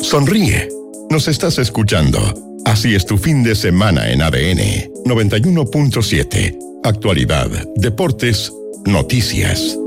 Sonríe. Nos estás escuchando. Así es tu fin de semana en ADN 91.7. Actualidad, deportes, noticias.